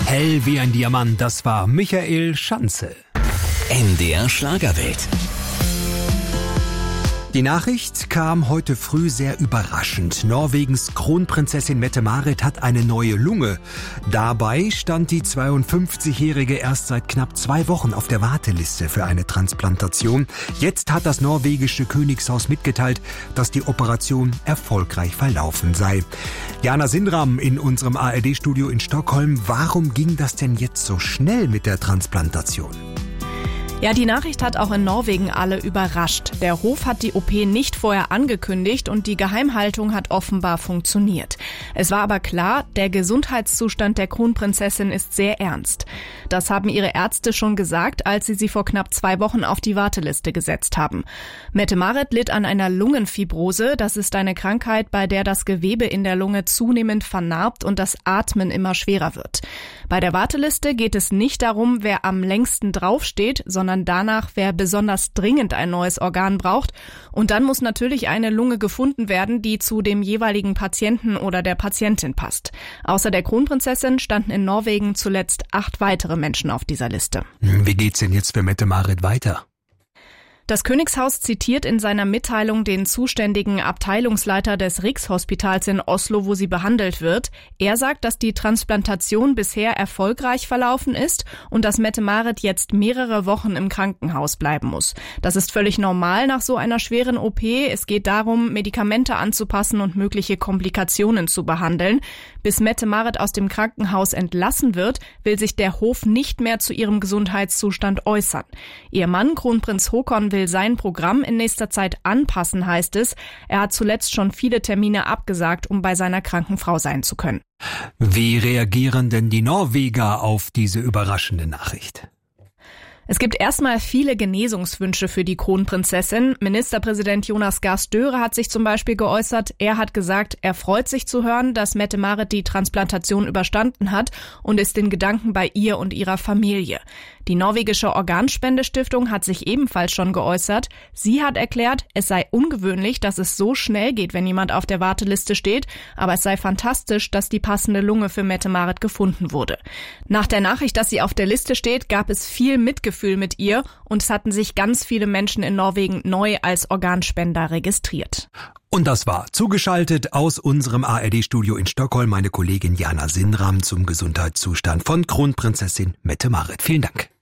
Hell wie ein Diamant, das war Michael Schanze. NDR Schlagerwelt. Die Nachricht kam heute früh sehr überraschend. Norwegens Kronprinzessin Mette-Marit hat eine neue Lunge. Dabei stand die 52-Jährige erst seit knapp 2 Wochen auf der Warteliste für eine Transplantation. Jetzt hat das norwegische Königshaus mitgeteilt, dass die Operation erfolgreich verlaufen sei. Jana Sindram in unserem ARD-Studio in Stockholm. Warum ging das denn jetzt so schnell mit der Transplantation? Ja, die Nachricht hat auch in Norwegen alle überrascht. Der Hof hat die OP nicht vorher angekündigt und die Geheimhaltung hat offenbar funktioniert. Es war aber klar, der Gesundheitszustand der Kronprinzessin ist sehr ernst. Das haben ihre Ärzte schon gesagt, als sie vor knapp 2 Wochen auf die Warteliste gesetzt haben. Mette-Marit litt an einer Lungenfibrose. Das ist eine Krankheit, bei der das Gewebe in der Lunge zunehmend vernarbt und das Atmen immer schwerer wird. Bei der Warteliste geht es nicht darum, wer am längsten draufsteht, sondern danach, wer besonders dringend ein neues Organ braucht. Und dann muss natürlich eine Lunge gefunden werden, die zu dem jeweiligen Patienten oder der Patientin passt. Außer der Kronprinzessin standen in Norwegen zuletzt 8 weitere Menschen auf dieser Liste. Wie geht's denn jetzt für Mette-Marit weiter? Das Königshaus zitiert in seiner Mitteilung den zuständigen Abteilungsleiter des Rikshospitals in Oslo, wo sie behandelt wird. Er sagt, dass die Transplantation bisher erfolgreich verlaufen ist und dass Mette-Marit jetzt mehrere Wochen im Krankenhaus bleiben muss. Das ist völlig normal nach so einer schweren OP. Es geht darum, Medikamente anzupassen und mögliche Komplikationen zu behandeln. Bis Mette-Marit aus dem Krankenhaus entlassen wird, will sich der Hof nicht mehr zu ihrem Gesundheitszustand äußern. Ihr Mann, Kronprinz Haakon, will sein Programm in nächster Zeit anpassen, heißt es. Er hat zuletzt schon viele Termine abgesagt, um bei seiner kranken Frau sein zu können. Wie reagieren denn die Norweger auf diese überraschende Nachricht? Es gibt erstmal viele Genesungswünsche für die Kronprinzessin. Ministerpräsident Jonas Gahr Støre hat sich zum Beispiel geäußert. Er hat gesagt, er freut sich zu hören, dass Mette-Marit die Transplantation überstanden hat und ist in Gedanken bei ihr und ihrer Familie. Die norwegische Organspendestiftung hat sich ebenfalls schon geäußert. Sie hat erklärt, es sei ungewöhnlich, dass es so schnell geht, wenn jemand auf der Warteliste steht, aber es sei fantastisch, dass die passende Lunge für Mette-Marit gefunden wurde. Nach der Nachricht, dass sie auf der Liste steht, gab es viel Mitgefühl mit ihr und es hatten sich ganz viele Menschen in Norwegen neu als Organspender registriert. Und das war zugeschaltet aus unserem ARD-Studio in Stockholm meine Kollegin Jana Sindram zum Gesundheitszustand von Kronprinzessin Mette-Marit. Vielen Dank.